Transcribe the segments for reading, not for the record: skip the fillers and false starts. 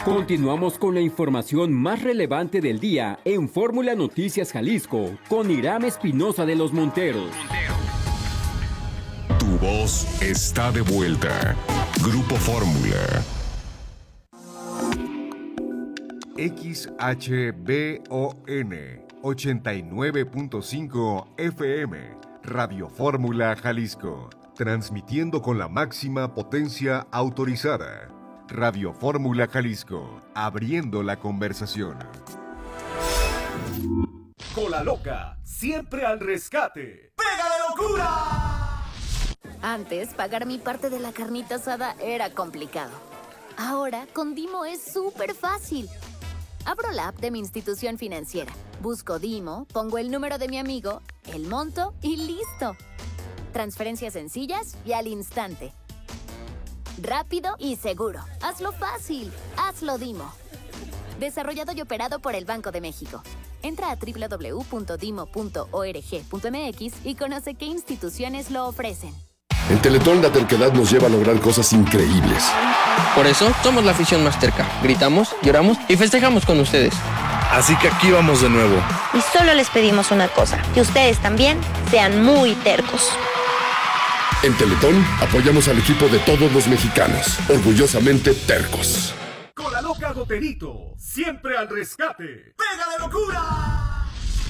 Continuamos con la información más relevante del día en Fórmula Noticias Jalisco con Iram Espinosa de los Monteros. Tu voz está de vuelta. Grupo Fórmula. XHBON 89.5 FM, Radio Fórmula Jalisco, transmitiendo con la máxima potencia autorizada. Radio Fórmula Jalisco, abriendo la conversación. Cola Loca, siempre al rescate. ¡Pega de locura! Antes, pagar mi parte de la carnita asada era complicado. Ahora, con Dimo es súper fácil. Abro la app de mi institución financiera, busco Dimo, pongo el número de mi amigo, el monto y listo. Transferencias sencillas y al instante. Rápido y seguro. Hazlo fácil. Hazlo Dimo. Desarrollado y operado por el Banco de México. Entra a www.dimo.org.mx y conoce qué instituciones lo ofrecen. En Teletón la terquedad nos lleva a lograr cosas increíbles. Por eso somos la afición más terca. Gritamos, lloramos y festejamos con ustedes. Así que aquí vamos de nuevo. Y solo les pedimos una cosa, que ustedes también sean muy tercos. En Teletón apoyamos al equipo de todos los mexicanos, orgullosamente tercos. Cola Loca Goterito, siempre al rescate. ¡Pega de locura!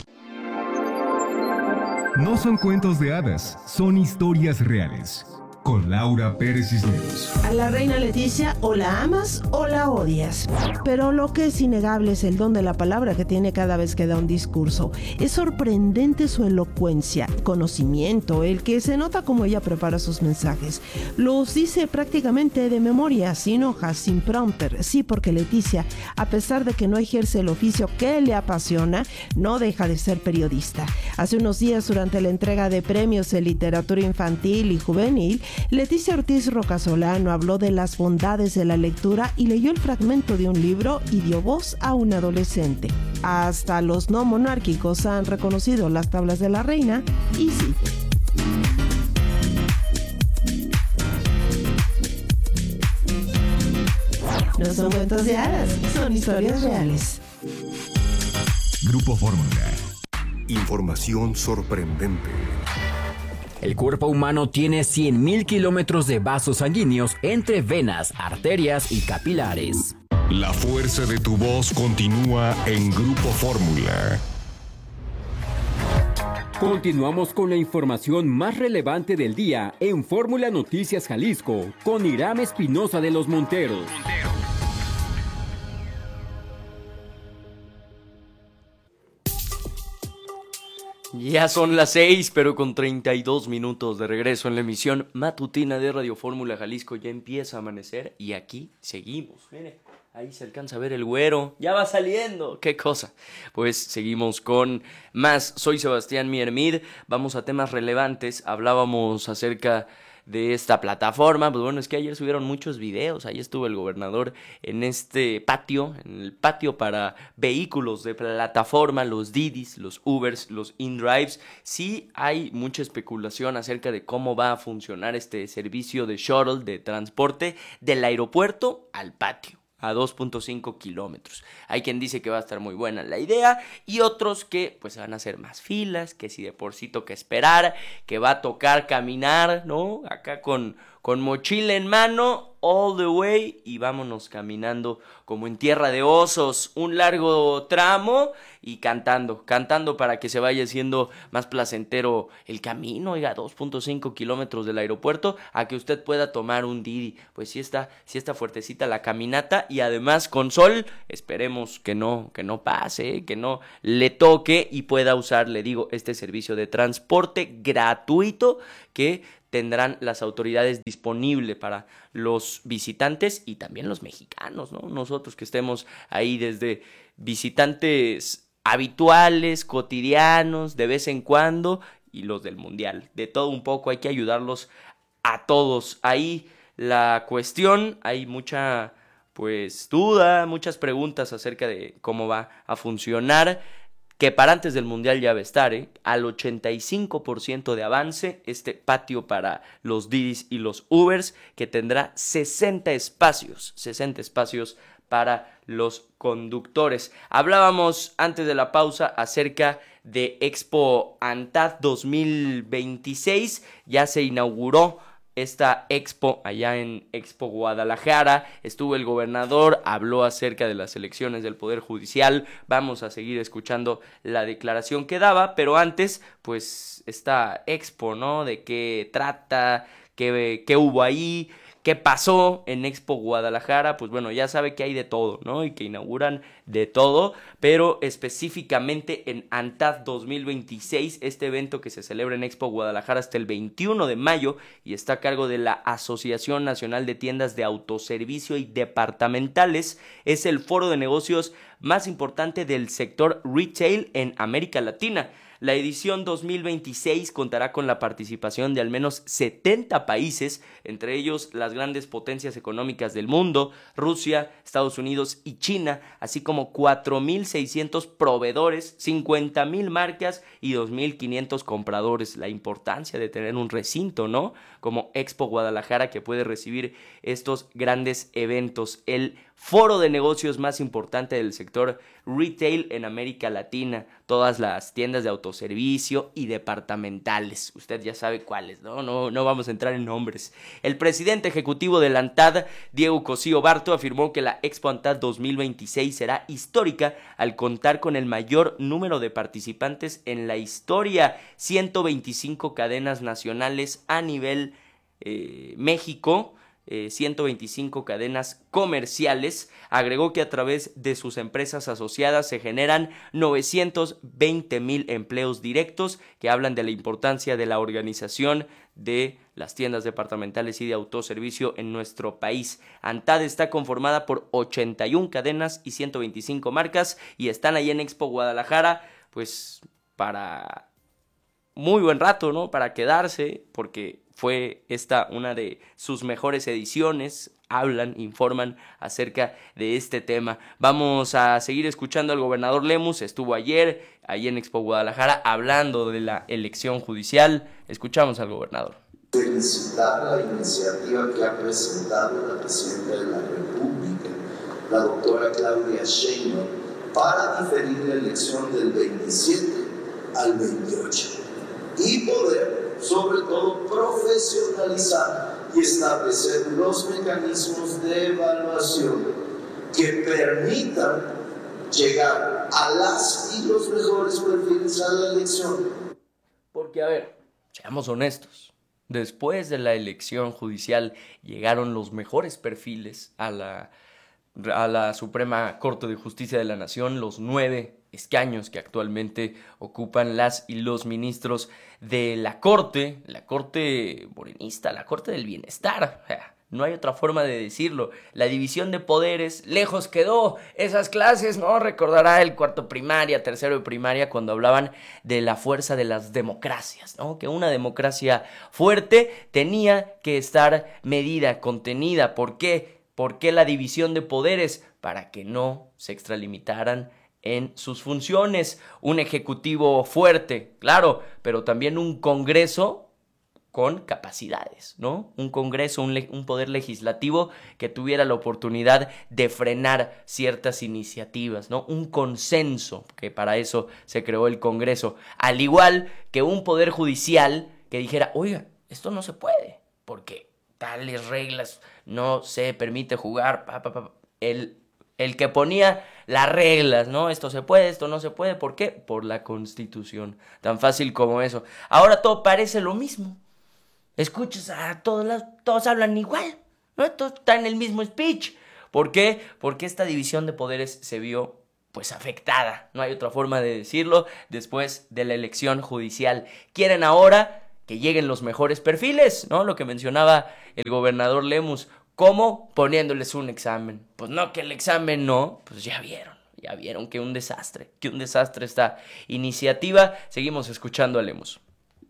No son cuentos de hadas, son historias reales. Con Laura Pérez Cisneros. A la reina Leticia o la amas o la odias. Pero lo que es innegable es el don de la palabra que tiene cada vez que da un discurso. Es sorprendente su elocuencia, conocimiento, el que se nota como ella prepara sus mensajes. Los dice prácticamente de memoria, sin hojas, sin prompter. Sí, porque Leticia, a pesar de que no ejerce el oficio que le apasiona, no deja de ser periodista. Hace unos días, durante la entrega de premios en literatura infantil y juvenil, Leticia Ortiz Rocasolano habló de las bondades de la lectura y leyó el fragmento de un libro y dio voz a un adolescente. Hasta los no monárquicos han reconocido las tablas de la reina y sí. No son cuentos de hadas, son historias reales. Grupo Fórmula. Información sorprendente. El cuerpo humano tiene 100.000 kilómetros de vasos sanguíneos entre venas, arterias y capilares. La fuerza de tu voz continúa en Grupo Fórmula. Continuamos con la información más relevante del día en Fórmula Noticias Jalisco con Iram Espinosa de los Monteros. Ya son las 6, pero con 32 minutos de regreso en la emisión matutina de Radio Fórmula Jalisco. Ya empieza a amanecer y aquí seguimos. Mire, ahí se alcanza a ver el güero. Ya va saliendo. ¡Qué cosa! Pues seguimos con más. Soy Sebastián Miermid. Vamos a temas relevantes. Hablábamos acerca de esta plataforma. Pues bueno, es que ayer subieron muchos videos. Ahí estuvo el gobernador en este patio, en el patio para vehículos de plataforma, los Didis, los Ubers, los InDrives. Sí hay mucha especulación acerca de cómo va a funcionar este servicio de shuttle, de transporte del aeropuerto al patio, a 2.5 kilómetros. Hay quien dice que va a estar muy buena la idea y otros que pues van a hacer más filas, que si de porcito que esperar, que va a tocar caminar, ¿no? Acá con mochila en mano, all the way, y vámonos caminando como en tierra de osos, un largo tramo y cantando para que se vaya haciendo más placentero el camino, oiga, 2.5 kilómetros del aeropuerto, a que usted pueda tomar un Didi. Pues sí está fuertecita la caminata y además con sol, esperemos que no pase, que no le toque y pueda usar, le digo, este servicio de transporte gratuito que tendrán las autoridades disponible para los visitantes y también los mexicanos, ¿no? Nosotros que estemos ahí desde visitantes habituales, cotidianos, de vez en cuando, y los del mundial. De todo un poco, hay que ayudarlos a todos. Ahí la cuestión, hay mucha duda, muchas preguntas acerca de cómo va a funcionar, que para antes del Mundial ya va a estar, al 85% de avance, este patio para los Didis y los Ubers, que tendrá 60 espacios para los conductores. Hablábamos antes de la pausa acerca de Expo ANTAD 2026. Ya se inauguró esta expo allá en Expo Guadalajara. Estuvo el gobernador, habló acerca de las elecciones del Poder Judicial. Vamos a seguir escuchando la declaración que daba, pero antes, pues, esta expo, ¿no? De qué trata, qué hubo ahí, qué pasó en Expo Guadalajara. Pues bueno, ya sabe que hay de todo, ¿no? Y que inauguran de todo, pero específicamente en ANTAD 2026, este evento que se celebra en Expo Guadalajara hasta el 21 de mayo y está a cargo de la Asociación Nacional de Tiendas de Autoservicio y Departamentales, es el foro de negocios más importante del sector retail en América Latina. La edición 2026 contará con la participación de al menos 70 países, entre ellos las grandes potencias económicas del mundo, Rusia, Estados Unidos y China, así como 4.600 proveedores, 50.000 marcas y 2.500 compradores. La importancia de tener un recinto, ¿no? Como Expo Guadalajara, que puede recibir estos grandes eventos. El foro de negocios más importante del sector retail en América Latina. Todas las tiendas de autoservicio y departamentales. Usted ya sabe cuáles, ¿no? No vamos a entrar en nombres. El presidente ejecutivo de la ANTAD, Diego Cosío Barto, afirmó que la Expo ANTAD 2026 será histórica al contar con el mayor número de participantes en la historia. 125 cadenas nacionales a nivel México. 125 cadenas comerciales. Agregó que a través de sus empresas asociadas se generan 920,000 empleos directos que hablan de la importancia de la organización de las tiendas departamentales y de autoservicio en nuestro país. ANTAD está conformada por 81 cadenas y 125 marcas y están ahí en Expo Guadalajara, pues para muy buen rato, ¿no? Para quedarse, porque fue esta una de sus mejores ediciones. Hablan, informan acerca de este tema. Vamos a seguir escuchando al gobernador Lemus. Estuvo ayer ahí en Expo Guadalajara hablando de la elección judicial. Escuchamos al gobernador. Felicitar la iniciativa que ha presentado la presidenta de la República, la doctora Claudia Sheinbaum, para diferir la elección del 27 al 28 y poder, sobre todo, profesionalizar y establecer los mecanismos de evaluación que permitan llegar a las y los mejores perfiles a la elección. Porque, a ver, seamos honestos, después de la elección judicial llegaron los mejores perfiles a la Suprema Corte de Justicia de la Nación, los 9 escaños que actualmente ocupan las y los ministros de la Corte morenista, la Corte del Bienestar. No hay otra forma de decirlo. La división de poderes lejos quedó. Esas clases, ¿no? Recordará el cuarto primaria, tercero de primaria, cuando hablaban de la fuerza de las democracias, ¿no? Que una democracia fuerte tenía que estar medida, contenida. ¿Por qué? ¿Por qué la división de poderes? Para que no se extralimitaran en sus funciones. Un ejecutivo fuerte, claro, pero también un Congreso con capacidades, ¿no? Un Congreso, un poder legislativo que tuviera la oportunidad de frenar ciertas iniciativas, ¿no? Un consenso, que para eso se creó el Congreso. Al igual que un poder judicial que dijera, oiga, esto no se puede, porque tales reglas no se permite jugar, el que ponía las reglas, ¿no? Esto se puede, esto no se puede. ¿Por qué? Por la Constitución. Tan fácil como eso. Ahora todo parece lo mismo. Escuchas a todos hablan igual, ¿no? Todos están en el mismo speech. ¿Por qué? Porque esta división de poderes se vio, pues, afectada. No hay otra forma de decirlo después de la elección judicial. Quieren ahora que lleguen los mejores perfiles, ¿no? Lo que mencionaba el gobernador Lemus. ¿Cómo? Poniéndoles un examen. Pues no, que el examen no, pues ya vieron que un desastre esta iniciativa. Seguimos escuchando a Lemus.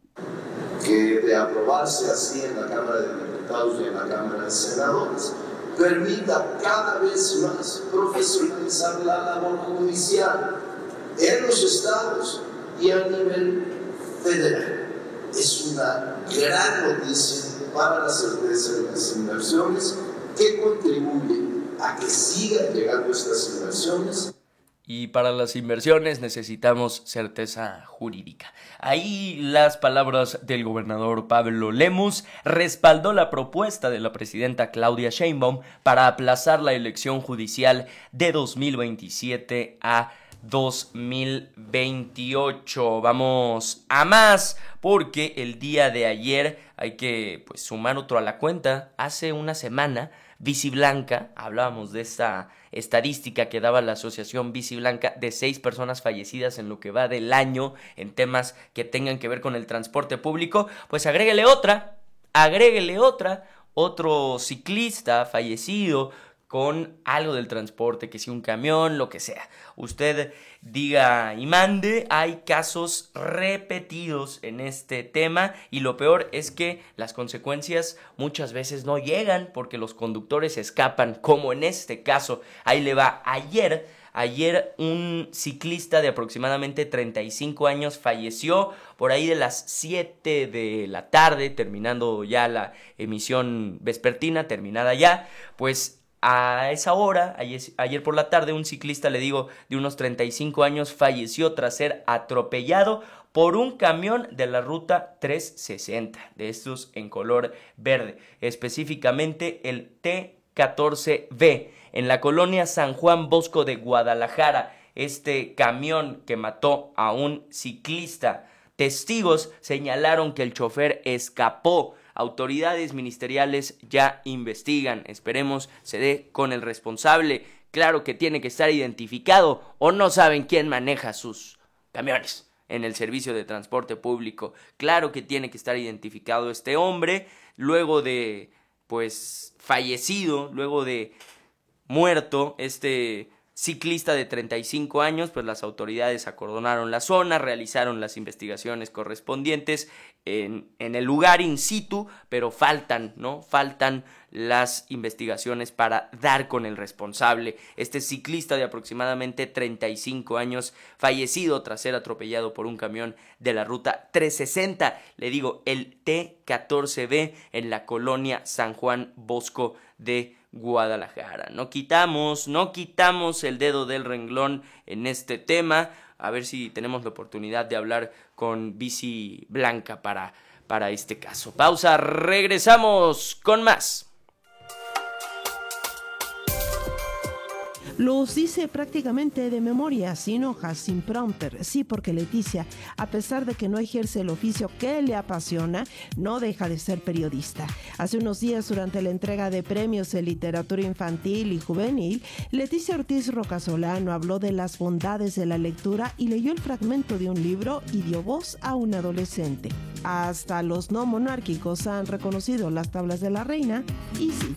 Que de aprobarse así en la Cámara de Diputados y en la Cámara de Senadores, permita cada vez más profesionalizar la labor judicial en los estados y a nivel federal. Es una gran noticia para la certeza de las inversiones que contribuye a que sigan llegando estas inversiones. Y para las inversiones necesitamos certeza jurídica. Ahí las palabras del gobernador Pablo Lemus respaldó la propuesta de la presidenta Claudia Sheinbaum para aplazar la elección judicial de 2027 a 2028. Vamos a más, porque el día de ayer hay que sumar otro a la cuenta. Hace una semana, Bici Blanca, hablábamos de esta estadística que daba la asociación Bici Blanca de 6 personas fallecidas en lo que va del año en temas que tengan que ver con el transporte público. Pues agréguele otra, otro ciclista fallecido con algo del transporte, que si un camión, lo que sea. Usted diga y mande, hay casos repetidos en este tema, y lo peor es que las consecuencias muchas veces no llegan porque los conductores escapan, como en este caso. Ahí le va. Ayer un ciclista de aproximadamente 35 años falleció por ahí de las 7 de la tarde, terminando ya la emisión vespertina, terminada ya. Pues a esa hora, ayer por la tarde, un ciclista, le digo, de unos 35 años falleció tras ser atropellado por un camión de la ruta 360, de estos en color verde, específicamente el T14B, en la colonia San Juan Bosco de Guadalajara. Este camión que mató a un ciclista. Testigos señalaron que el chofer escapó. Autoridades ministeriales ya investigan. Esperemos se dé con el responsable. Claro que tiene que estar identificado, o no saben quién maneja sus camiones en el servicio de transporte público. Claro que tiene que estar identificado este hombre, luego de fallecido, luego de muerto este ciclista de 35 años, pues las autoridades acordonaron la zona, realizaron las investigaciones correspondientes en el lugar in situ, pero faltan las investigaciones para dar con el responsable. Este ciclista de aproximadamente 35 años, fallecido tras ser atropellado por un camión de la ruta 360, le digo, el T14B, en la colonia San Juan Bosco de Guadalajara. No quitamos el dedo del renglón en este tema. A ver si tenemos la oportunidad de hablar con Bici Blanca para este caso. Pausa, regresamos con más. Los dice prácticamente de memoria, sin hojas, sin prompter. Sí, porque Leticia, a pesar de que no ejerce el oficio que le apasiona, no deja de ser periodista. Hace unos días, durante la entrega de premios en literatura infantil y juvenil, Leticia Ortiz Rocasolano habló de las bondades de la lectura y leyó el fragmento de un libro y dio voz a un adolescente. Hasta los no monárquicos han reconocido las tablas de la reina, y sí.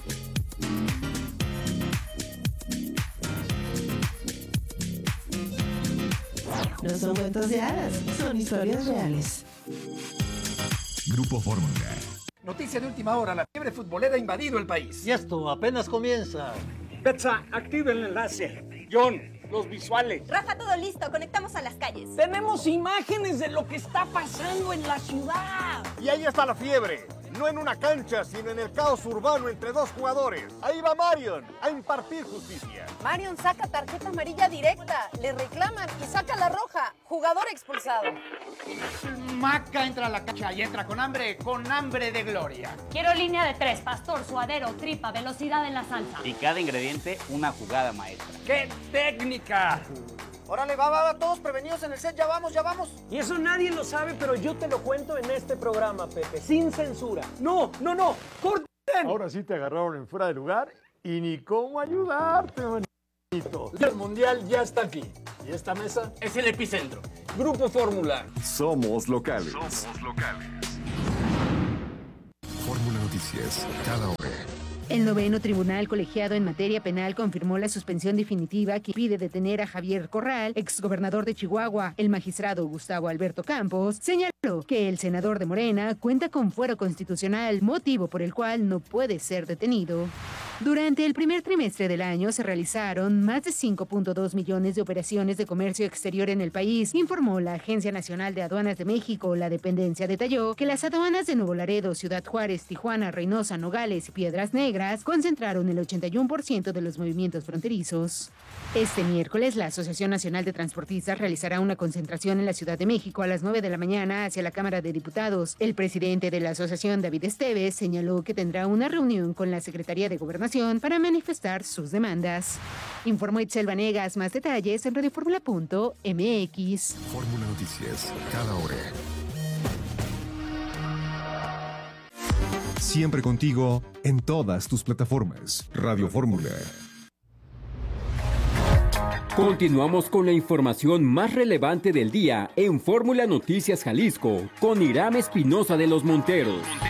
No son cuentos de hadas, son historias reales. Grupo Fórmula. Noticia de última hora, la fiebre futbolera ha invadido el país. Y esto apenas comienza. Betsa, activa el enlace. John, los visuales. Rafa, todo listo, conectamos a las calles. Tenemos imágenes de lo que está pasando en la ciudad. Y ahí está la fiebre. No en una cancha, sino en el caos urbano entre dos jugadores. Ahí va Marion a impartir justicia. Marion saca tarjeta amarilla directa, le reclaman y saca la roja. Jugador expulsado. Maca entra a la cancha y entra con hambre de gloria. Quiero línea de 3, pastor, suadero, tripa, velocidad en la salsa. Y cada ingrediente una jugada maestra. ¡Qué técnica! Órale, va, todos prevenidos en el set, ya vamos. Y eso nadie lo sabe, pero yo te lo cuento en este programa, Pepe, sin censura. No, corten. Ahora sí te agarraron en fuera de lugar y ni cómo ayudarte, manito. El mundial ya está aquí y esta mesa es el epicentro. Grupo Fórmula. Somos locales. Fórmula Noticias, cada hora. El 9º Tribunal Colegiado en materia penal confirmó la suspensión definitiva que pide detener a Javier Corral, exgobernador de Chihuahua. El magistrado Gustavo Alberto Campos señaló que el senador de Morena cuenta con fuero constitucional, motivo por el cual no puede ser detenido. Durante el primer trimestre del año se realizaron más de 5.2 millones de operaciones de comercio exterior en el país, informó la Agencia Nacional de Aduanas de México. La dependencia detalló que las aduanas de Nuevo Laredo, Ciudad Juárez, Tijuana, Reynosa, Nogales y Piedras Negras concentraron el 81% de los movimientos fronterizos. Este miércoles, la Asociación Nacional de Transportistas realizará una concentración en la Ciudad de México a las 9 de la mañana hacia la Cámara de Diputados. El presidente de la asociación, David Esteves, señaló que tendrá una reunión con la Secretaría de Gobernación para manifestar sus demandas. Informó Itzel Vanegas. Más detalles en radioformula.mx. Fórmula Noticias, cada hora. Siempre contigo en todas tus plataformas. Radio Fórmula. Continuamos con la información más relevante del día en Fórmula Noticias Jalisco con Irán Espinosa de los Monteros.